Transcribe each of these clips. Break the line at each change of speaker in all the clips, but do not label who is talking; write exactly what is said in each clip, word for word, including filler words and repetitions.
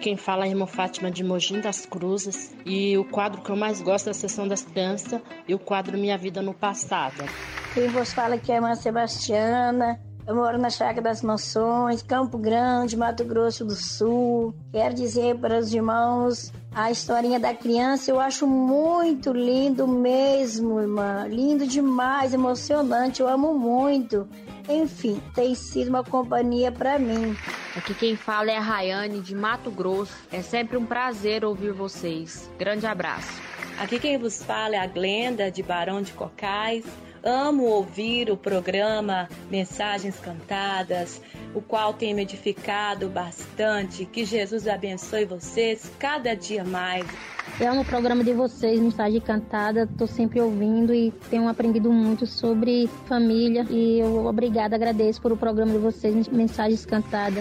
quem fala é a irmã Fátima de Mogi das Cruzes. E o quadro que eu mais gosto é a Sessão das Crianças e o quadro Minha Vida no Passado.
Quem vos fala aqui é a irmã Sebastiana. Eu moro na Chácara das Mansões, Campo Grande, Mato Grosso do Sul. Quero dizer para os irmãos a historinha da criança. Eu acho muito lindo mesmo, irmã. Lindo demais, emocionante. Eu amo muito. Enfim, tem sido uma companhia para mim.
Aqui quem fala é a Rayane de Mato Grosso. É sempre um prazer ouvir vocês. Grande abraço.
Aqui quem vos fala é a Glenda de Barão de Cocais. Amo ouvir o programa Mensagens Cantadas, o qual tem me edificado bastante. Que Jesus abençoe vocês cada dia mais.
Eu amo o programa de vocês, Mensagem Cantada. Estou sempre ouvindo e tenho aprendido muito sobre família. E eu, obrigada, agradeço por o programa de vocês, Mensagens Cantadas.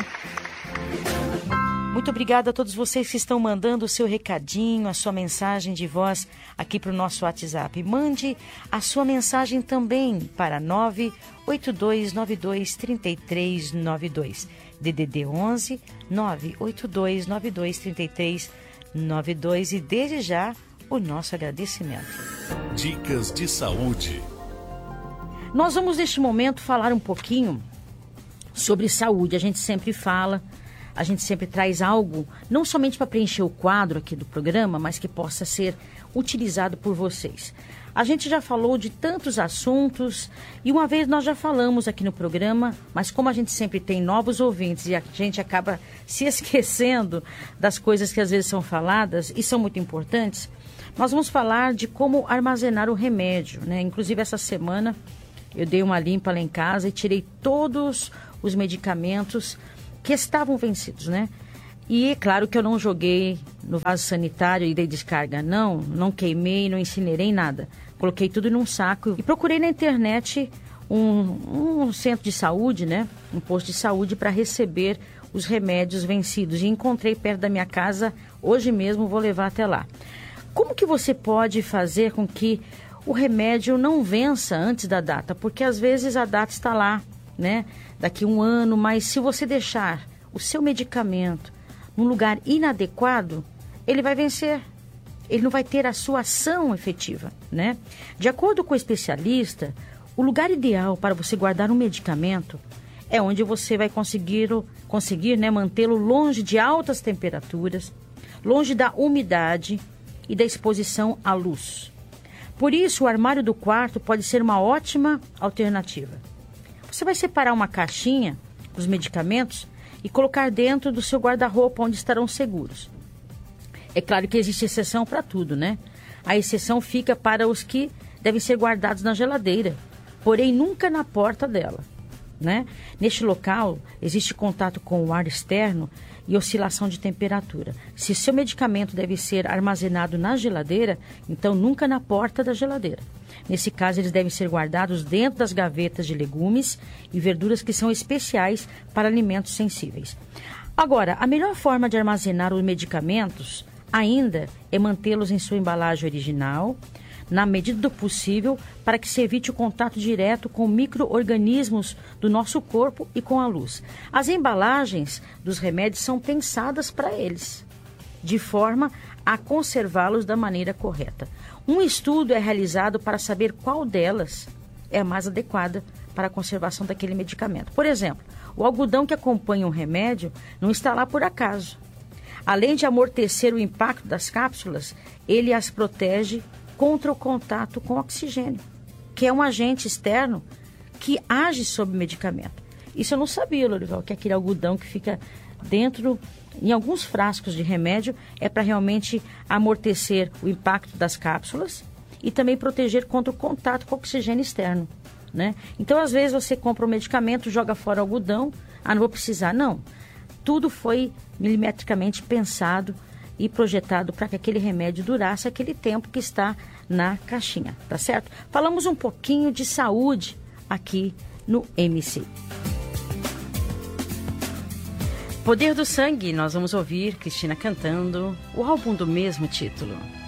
Muito obrigada a todos vocês que estão mandando o seu recadinho, a sua mensagem de voz aqui para o nosso WhatsApp. Mande a sua mensagem também para nove oito dois nove dois três três nove dois. D D D onze nove oito dois nove dois três três nove dois. E desde já o nosso agradecimento.
Dicas de saúde.
Nós vamos neste momento falar um pouquinho sobre saúde. A gente sempre fala... A gente sempre traz algo, não somente para preencher o quadro aqui do programa, mas que possa ser utilizado por vocês. A gente já falou de tantos assuntos e uma vez nós já falamos aqui no programa, mas como a gente sempre tem novos ouvintes e a gente acaba se esquecendo das coisas que às vezes são faladas e são muito importantes, nós vamos falar de como armazenar o remédio, né? Inclusive essa semana eu dei uma limpa lá em casa e tirei todos os medicamentos que estavam vencidos, né? E é claro que eu não joguei no vaso sanitário e dei descarga, não, não queimei, não incinerei nada. Coloquei tudo num saco e procurei na internet um, um centro de saúde, né? Um posto de saúde para receber os remédios vencidos. E encontrei perto da minha casa, hoje mesmo vou levar até lá. Como que você pode fazer com que o remédio não vença antes da data? Porque às vezes a data está lá, né? Daqui a um ano, mas se você deixar o seu medicamento num lugar inadequado, ele vai vencer. Ele não vai ter a sua ação efetiva, né? De acordo com o especialista, o lugar ideal para você guardar um medicamento é onde você vai conseguir, conseguir né, mantê-lo longe de altas temperaturas, longe da umidade e da exposição à luz. Por isso, o armário do quarto pode ser uma ótima alternativa. Você vai separar uma caixinha dos medicamentos e colocar dentro do seu guarda-roupa, onde estarão seguros. É claro que existe exceção para tudo, né? A exceção fica para os que devem ser guardados na geladeira, porém nunca na porta dela, né? Neste local, existe contato com o ar externo e oscilação de temperatura. Se o seu medicamento deve ser armazenado na geladeira, então nunca na porta da geladeira. Nesse caso, eles devem ser guardados dentro das gavetas de legumes e verduras que são especiais para alimentos sensíveis. Agora, a melhor forma de armazenar os medicamentos ainda é mantê-los em sua embalagem original, na medida do possível, para que se evite o contato direto com micro-organismos do nosso corpo e com a luz. As embalagens dos remédios são pensadas para eles, de forma a conservá-los da maneira correta. Um estudo é realizado para saber qual delas é a mais adequada para a conservação daquele medicamento. Por exemplo, o algodão que acompanha um remédio não está lá por acaso. Além de amortecer o impacto das cápsulas, ele as protege contra o contato com oxigênio, que é um agente externo que age sobre o medicamento. Isso eu não sabia, Lorival, que aquele algodão que fica dentro, em alguns frascos de remédio, é para realmente amortecer o impacto das cápsulas e também proteger contra o contato com o oxigênio externo, né? Então, às vezes, você compra um medicamento, joga fora o algodão, ah, não vou precisar. Não, tudo foi milimetricamente pensado e projetado para que aquele remédio durasse aquele tempo que está na caixinha, tá certo? Falamos um pouquinho de saúde aqui no M C. Poder do Sangue, nós vamos ouvir Cristina cantando o álbum do mesmo título.